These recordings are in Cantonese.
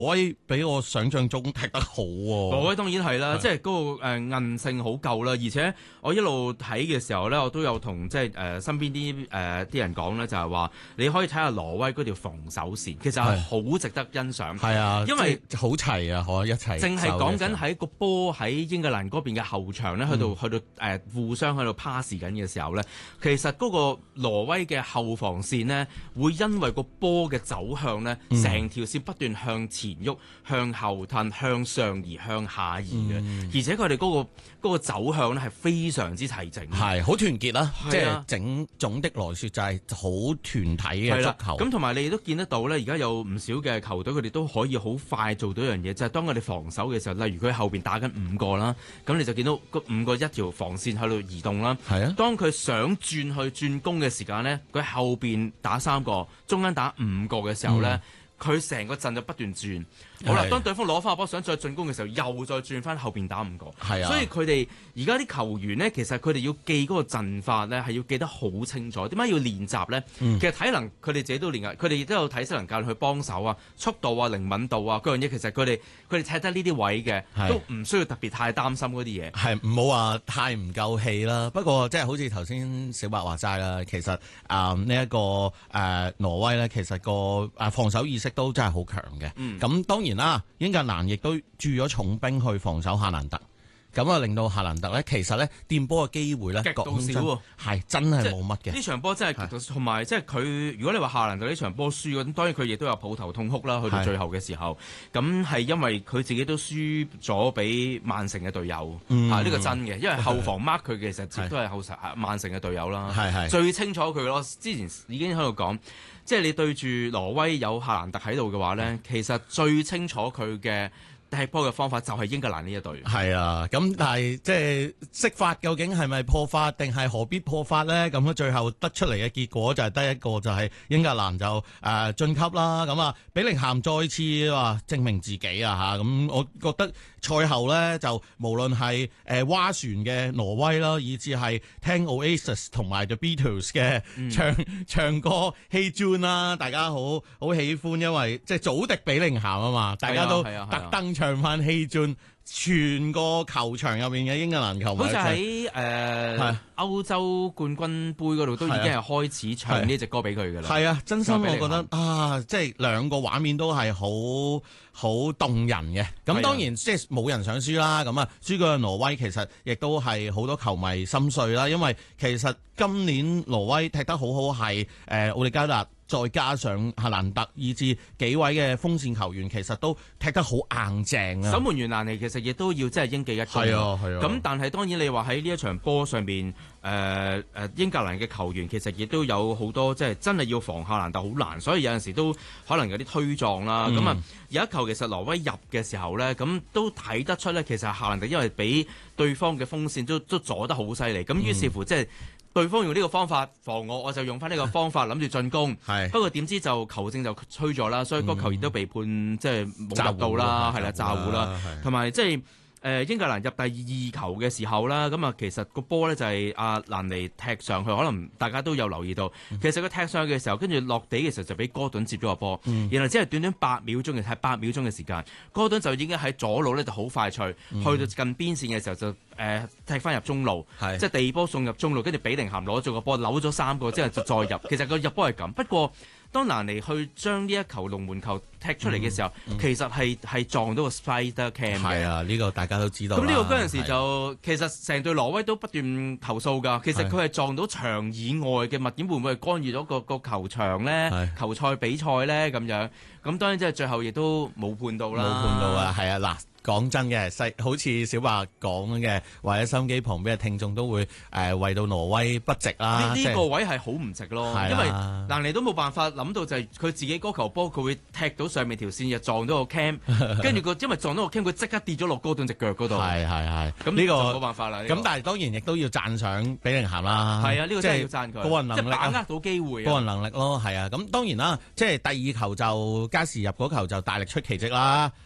威比我想象中踢得好喎。 挪威當然係啦，即係嗰個韌性好夠啦，而且我一路睇嘅時候咧，我都有同即係身邊啲人講咧，就係話你可以睇下挪威嗰條防守線，其實係好值得欣賞。 係啊， 因為好齊啊，可一齊。 淨係講緊喺個波喺英格蘭嗰邊嘅後場咧，去到互相喺度 pass 緊嘅時候咧，其實嗰個挪威嘅後防線呢，會因為個波嘅走向咧，成條線不斷向前喐、向後褪、向上移、向下移嘅，而且佢哋嗰個走向咧係非常之齊整， 係好團結啦，即係總的來說就係好團體嘅足球。 咁同埋你都見得到咧，而家有唔少嘅球隊佢哋都可以好快做到一樣嘢，就係當佢哋防守嘅時候，例如佢後邊打緊5個啦，咁你就見到嗰5個一條防線喺度移動啦。係啊，當佢想轉攻嘅時間咧，佢後邊打3個，中間打5個嘅時候咧，佢成個陣就不斷轉。好啦，當對方攞翻個波想再進攻嘅時候，又再轉翻後邊打5個。係啊，所以佢哋而家啲球員呢，其實佢哋要記嗰個陣法呢，係要記得好清楚。點解要練習呢？其實體能佢哋自己都練㗎，佢哋亦都有體適能教練去幫手啊，速度啊、靈敏度啊嗰樣嘢。其實佢哋踢得呢啲位嘅，都唔需要特別太擔心嗰啲嘢。係唔好話太唔夠氣啦。不過即係好似頭先小白話齋啦，其實呢一個挪威呢，其實個防守意識都真係好強嘅。咁當然啦，英格蘭亦都駐咗重兵去防守夏蘭特，咁啊令到夏蘭特咧，其實咧掂波嘅機會咧極度少喎， 係真係冇乜嘅。 呢場波真係極度，同埋即係佢，如果你話夏蘭特呢場波輸咁，當然佢亦都有抱頭痛哭啦。去到最後嘅時候，咁係因為佢自己都輸咗俾曼城嘅隊友，呢個真嘅，因為後防 mark 佢其實都係曼城嘅隊友啦，最清楚佢咯。之前已經喺度講。即係你對住挪威有夏蘭特喺度嘅話呢，其實最清楚佢嘅踢波嘅方法就係英格蘭呢一隊。係啊，咁但係即係識法究竟係咪破法定係何必破法呢？咁最後得出嚟嘅結果就係得一個，就係英格蘭就晉級啦。咁啊，比寧咸再次話證明自己啊嚇。咁我覺得賽後呢，就無論係蛙船嘅挪威啦，以至係聽 Oasis 同埋 The Beatles 嘅唱歌 Hey Jude 啦，大家好喜歡，因為即係祖迪比寧咸啊嘛，大家都特登唱翻 Hey Jude，全個球場入面嘅英格蘭球迷，好似喺歐洲冠軍杯嗰度都已經係開始唱呢隻歌俾佢㗎啦。係啊，真心我覺得即係兩個畫面都係好動人嘅。咁當然即係冇人想輸啦。咁啊，輸嘅挪威其實亦都係好多球迷心碎啦。因為其實今年挪威踢得好好，係奧利加達。再加上夏蘭特，以至幾位嘅鋒線球員，其實都踢得好硬淨啊！守門員蘭尼其實亦都要即係應記一功。係啊。咁但係當然你話喺呢一場波上面，英格蘭嘅球員其實亦都有好多即係真係要防夏蘭特好難，所以有陣時都可能有啲推撞啦。咁有一球其實挪威入嘅時候呢，咁都睇得出呢，其實夏蘭特因為俾對方嘅鋒線都阻得好犀利，咁於是乎即係。對方用呢個方法防我就用翻呢個方法諗住進攻。不過點知就球證就吹咗啦，所以個球員都被判即係冇入到啦，係啦，詐糊啦，同埋即係英格蘭入第2球嘅時候啦，咁啊其實個波呢就係阿蘭尼踢上去，可能大家都有留意到，其實佢踢上去嘅時候，跟住落地嘅時候就俾哥頓接咗個波，然後只係短短8秒鐘嘅，係8秒鐘嘅時間，哥頓就已經喺左路呢就好快脆，去到近邊線嘅時候就踢翻入中路，即係地波送入中路，跟住比寧咸攞咗個波，扭咗3個之後就再入，其實個入波係咁，不過。當蘭尼去將呢一球龍門球踢出嚟嘅時候，其實係撞到個 Spider Cam 嘅。係啊，呢個大家都知道。咁呢個嗰陣時就其實成隊挪威都不斷投訴㗎。其實佢係撞到場以外嘅物件，會唔會係干預咗個球場咧？球賽比賽咧咁樣。咁當然即係最後亦都冇判到啦。冇判到啊，係啊嗱。講真嘅，好似小白講嘅，或者收音機旁邊嘅聽眾都會為到挪威不值啦。呢個位係好唔值咯，因為蘭尼都冇辦法諗到就係佢自己嗰球波，佢會踢到上面條線，又撞到個 cam， 跟住因為撞到個 cam， 佢即刻跌咗落哥頓隻腳嗰度。係。咁呢個冇辦法啦。咁但係當然亦都要讚賞比寧咸啦。係啊，呢個真係要讚佢。個人能力，即係把握到機會。個人能力咯，係啊。咁當然啦，即係第2球就加時入嗰球就大力出奇蹟啦。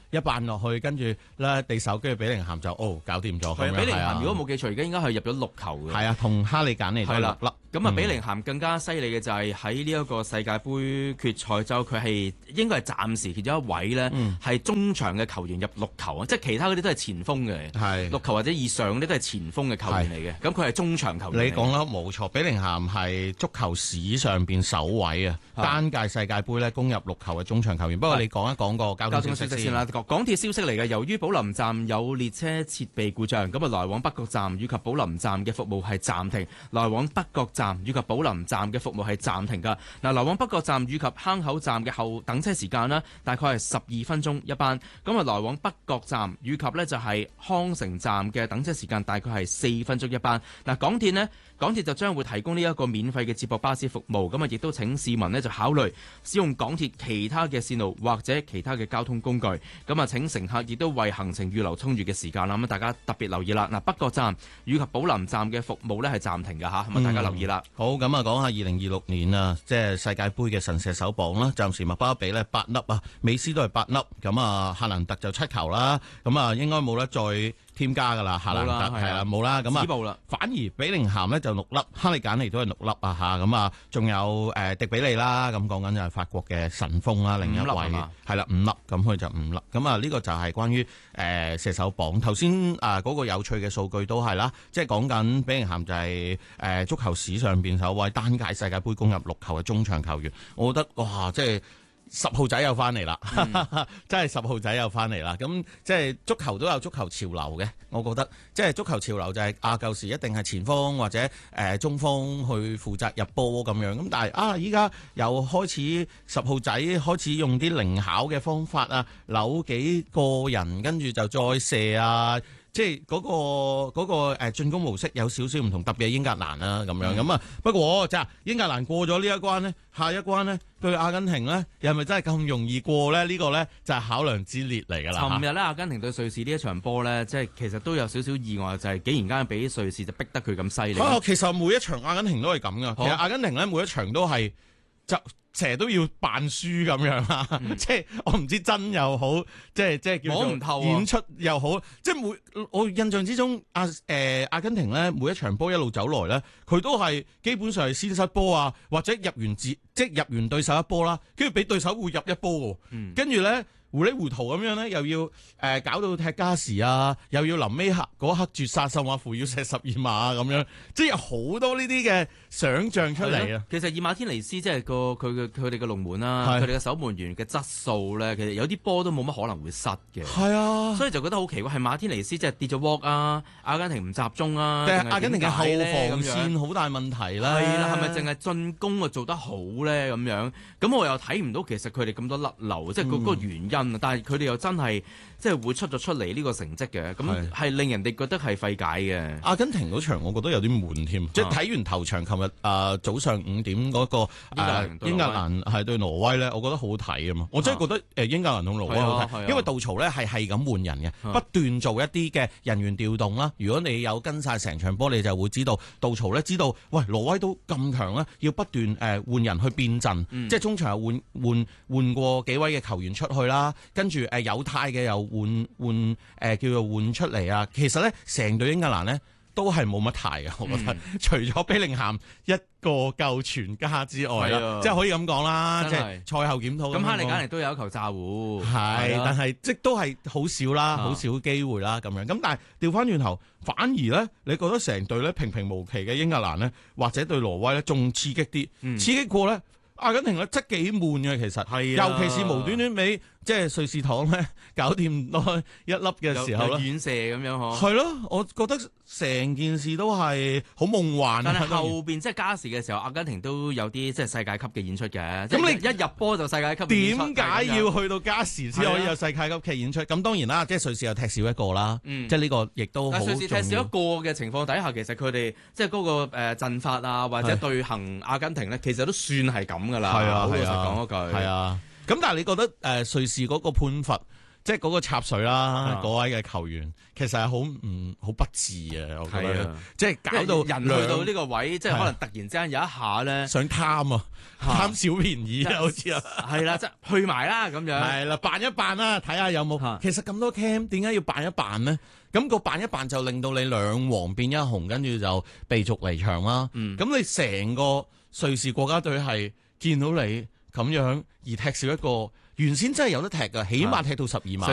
一扮落去，跟住咧地手，跟住比寧咸就搞掂咗咁樣。 比寧咸如果冇記錯，而家應該係入咗6球嘅。 係啊，同哈利簡尼都係6粒。 咁啊，比寧咸更加犀利嘅就係喺呢一個世界盃決賽周，佢係應該係暫時其中一位咧，係中場嘅球員入6球啊！即係其他嗰啲都係前鋒嘅，6球或者以上嗰啲都係前鋒嘅球員嚟嘅。咁佢係中場球員。 你講得冇錯，比寧咸係足球史上邊首位啊！單屆世界盃咧攻入6球嘅中場球員。不過你講一講個交通消息先啦。 港鐵消息嚟嘅，由於寶林站有列車設備故障，咁啊來往北角站以及寶林站嘅服務係暫停，來往北角站以及寶林站嘅服務係暫停㗎。嗱，來往北角站以及坑口站嘅後等車時間呢，大概係12分鐘一班。咁啊，來往北角站以及呢就係康城站嘅等車時間大概係4分鐘一班。嗱，港鐵就將會提供呢一個免費嘅接駁巴士服務，咁啊亦都請市民呢就考慮使用港鐵其他嘅線路或者其他嘅交通工具。咁啊請乘客亦都為行程預留充裕嘅時間啦。咁大家特別留意啦。嗱，北角站以及寶林站嘅服務呢係暫停㗎嚇，咁啊大家留意啦。 好，咁啊講下2026年啊，即係世界盃嘅神射手榜啦。暫時麥巴比呢8粒啊，美斯都係8粒，咁啊夏蘭特就7球啦，咁啊應該冇得再添加噶啦，夏蘭特係啦冇啦，咁啊反而比寧咸呢就6粒，哈利簡尼都係6粒啊嚇，咁啊仲有迪比利啦，咁講緊就係法國嘅神鋒啦，另一位係啦5粒，咁佢就5粒，咁啊呢個就係關於射手榜。頭先嗰個有趣嘅數據都係啦，即係講緊比寧咸就係足球史上邊首位單屆世界盃攻入6球嘅中場球員，我覺得哇即係。10號仔又翻嚟啦，真係10號仔又翻嚟啦。咁即係足球都有足球潮流嘅，我覺得即係足球潮流就係舊時一定係前鋒或者中鋒去負責入波咁樣。咁但係依家又開始10號仔開始用啲靈巧嘅方法啊，扭幾個人跟住就再射啊。即係嗰個進攻模式有少少唔同，特別係英格蘭啦咁樣咁啊。不過即係英格蘭過咗呢一關呢，下一關呢對阿根廷呢，又係咪真係咁容易過呢？呢個呢就係考量之列嚟㗎啦。 尋日呢，阿根廷對瑞士呢一場波呢，即係其實都有少少意外，就係竟然間俾瑞士就逼得佢咁犀利。 其實每一場阿根廷都係咁㗎。其實阿根廷呢，每一場都係就成日都要扮輸咁樣啦，即係我唔知真又好，即係叫做演出又好，即係我印象之中，阿根廷咧每一場波一路走來咧，佢都係基本上係先失波啊，或者入完對手一波啦，跟住俾對手會入一波喎，跟住咧。糊裡糊塗咁樣咧，又要搞到踢加時啊，又要臨尾嗰刻絕殺，甚或乎要射12碼啊咁樣，即係有好多呢啲嘅想像出嚟啊！ 其實以馬天尼斯即係佢哋嘅龍門啦，佢哋嘅守門員嘅質素咧，其實有啲波都冇乜可能會失嘅。係啊，所以就覺得好奇怪，係馬天尼斯即係跌咗鑊啊，阿根廷唔集中啊，定係阿根廷嘅後防線好大問題啦？ 係啦，係咪淨係進攻啊做得好咧咁樣？咁我又睇唔到其實佢哋咁多甩漏，即係嗰個原因。但係佢哋又真係即係會出咗出嚟呢個成績嘅，咁係令人哋覺得係費解嘅。阿根廷嗰場我覺得有啲悶添，即係睇完頭場，琴日早上5點嗰個英格蘭係對挪威咧，我覺得好好睇啊嘛！我真係覺得英格蘭同挪威好睇，因為杜曹咧係咁換人嘅，不斷做一啲嘅人員調動啦。如果你有跟晒成場波，你就會知道杜曹咧知道，喂挪威都咁強啦，要不斷換人去變陣，即係中場又換過幾位嘅球員出去啦。跟住有態嘅又換叫做換出嚟啊！其實咧，成隊英格蘭咧都係冇乜態啊，我覺得。除咗比寧咸一個夠全家之外啦，即係可以咁講啦，即係賽後檢討。 咁哈利簡尼都有一球炸糊， 係，但係即都係好少啦，好少機會啦咁樣。咁但係調翻轉頭，反而咧，你覺得成隊咧平平無奇嘅英格蘭咧，或者對挪威咧仲刺激啲，刺激過咧阿根廷咧，真幾悶嘅其實，尤其是無端端俾即係瑞士糖咧搞掂多一粒嘅時候咧， 遠射咁樣嗬。 係咯，我覺得成件事都係好夢幻。 但係後邊即係加時嘅時候，阿根廷都有啲即係世界級嘅演出嘅。咁你一入波就世界級， 點解要去到加時先可以有世界級嘅演出？咁當然啦，即係瑞士又踢少一個啦，即係呢個亦都好重要。瑞士踢少一個嘅情況底下，其實佢哋即係嗰個陣法啊，或者對行阿根廷咧，其實都算係咁噶啦。好老實講嗰句。係啊。 咁但係你覺得瑞士嗰個判罰，即係嗰個插水啦，嗰位嘅球員其實係好不智啊！我覺得，即係搞到人去到呢個位，即係可能突然之間有一下咧， 想貪小便宜啊，好似啊， 係啦，即係去埋啦咁樣。係啦，扮一扮啦，睇下有冇。其實咁多 cam，點解要扮一扮呢？咁個扮一扮就令到你兩黃變一紅，跟住就被逐離場啦。咁你成個瑞士國家隊係見到你咁樣而踢少一個，原先真係有得踢㗎，起碼踢到12碼。